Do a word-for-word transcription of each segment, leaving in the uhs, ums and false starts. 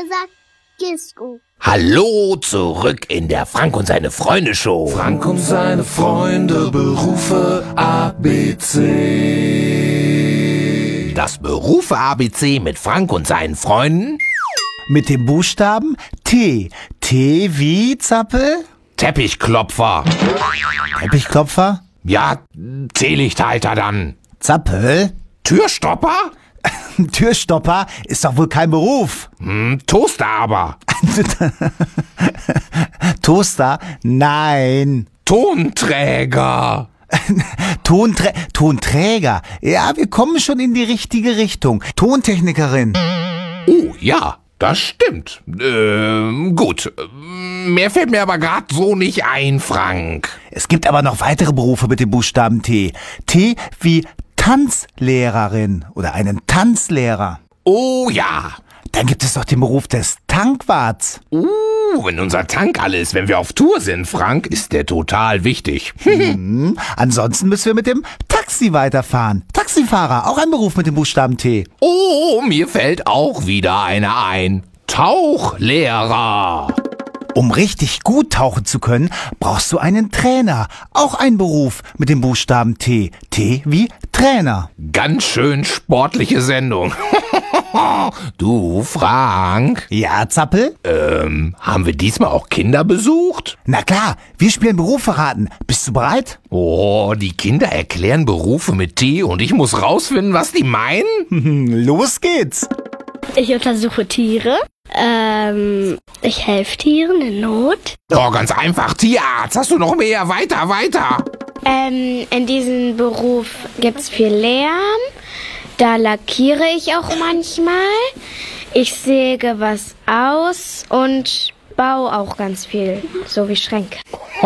sagt Disco. Hallo, zurück in der Frank und seine Freunde Show. Frank und seine Freunde, Berufe A B C. Das Berufe A B C mit Frank und seinen Freunden. Mit dem Buchstaben T. T wie, Zappel? Teppichklopfer. Teppichklopfer? Ja, Teelichthalter dann. Zappel? Türstopper? Türstopper ist doch wohl kein Beruf. Hm, Toaster aber. Toaster? Nein. Tonträger. Tonträ Tonträger. Ja, wir kommen schon in die richtige Richtung. Tontechnikerin. Oh, ja, das stimmt. Ähm, gut. Mehr fällt mir aber gerade so nicht ein, Frank. Es gibt aber noch weitere Berufe mit dem Buchstaben T. T wie Tanzlehrerin oder einen Tanzlehrer. Oh ja. Dann gibt es noch den Beruf des Tankwarts. Uh, wenn unser Tank alle ist, wenn wir auf Tour sind, Frank, ist der total wichtig. hm, ansonsten müssen wir mit dem Taxi weiterfahren. Taxifahrer, auch ein Beruf mit dem Buchstaben T. Oh, mir fällt auch wieder einer ein. Tauchlehrer. Um richtig gut tauchen zu können, brauchst du einen Trainer. Auch ein Beruf mit dem Buchstaben T. T wie Trainer. Ganz schön sportliche Sendung. Du, Frank. Ja, Zappel? Ähm, haben wir diesmal auch Kinder besucht? Na klar, wir spielen Berufe raten. Bist du bereit? Oh, die Kinder erklären Berufe mit T und ich muss rausfinden, was die meinen? Los geht's. Ich untersuche Tiere. Ähm, ich helfe Tieren in Not. Oh, ganz einfach. Tierarzt. Hast du noch mehr? Weiter, weiter. Ähm, in diesem Beruf gibt's viel Lärm. Da lackiere ich auch manchmal. Ich säge was aus und baue auch ganz viel, so wie Schränke.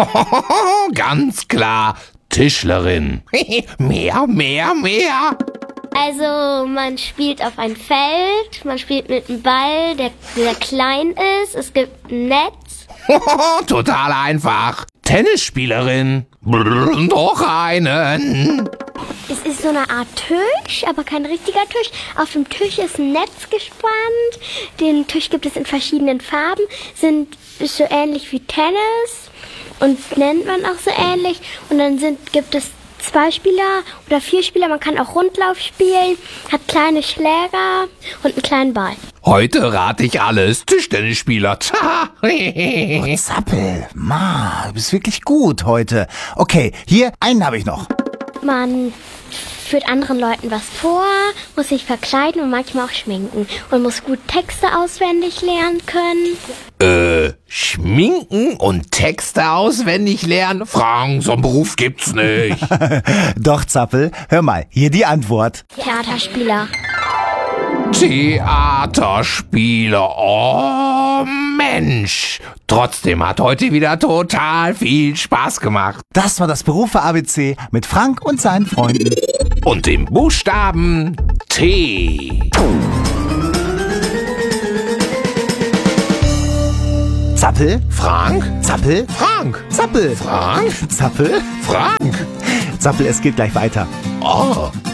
Ganz klar. Tischlerin. Mehr, mehr, mehr. Also man spielt auf ein Feld, man spielt mit einem Ball, der sehr klein ist. Es gibt ein Netz. Total einfach. Tennisspielerin. Brr, noch einen. Es ist so eine Art Tisch, aber kein richtiger Tisch. Auf dem Tisch ist ein Netz gespannt. Den Tisch gibt es in verschiedenen Farben. Sind ist so ähnlich wie Tennis und nennt man auch so ähnlich. Und dann sind gibt es zwei Spieler oder vier Spieler. Man kann auch Rundlauf spielen, hat kleine Schläger und einen kleinen Ball. Heute rate ich alles. Tischtennisspieler. Oh, Zappel, Ma, du bist wirklich gut heute. Okay, hier, einen habe ich noch. Man führt anderen Leuten was vor, muss sich verkleiden und manchmal auch schminken. Und muss gut Texte auswendig lernen können. Äh, schminken und Texte auswendig lernen? Frank, so einen Beruf gibt's nicht. Doch, Zappel, hör mal, hier die Antwort. Theaterspieler. Theaterspieler. Oh, Mensch. Trotzdem hat heute wieder total viel Spaß gemacht. Das war das Berufe A B C mit Frank und seinen Freunden. Und dem Buchstaben T. Zappel, Frank? Zappel, Frank? Zappel, Frank? Zappel, Frank? Zappel, es geht gleich weiter. Oh.